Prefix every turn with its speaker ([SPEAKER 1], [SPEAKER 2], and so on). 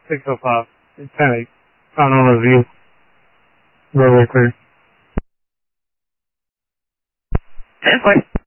[SPEAKER 1] 605. It's panic. Found on review. Very clear.
[SPEAKER 2] 10-4.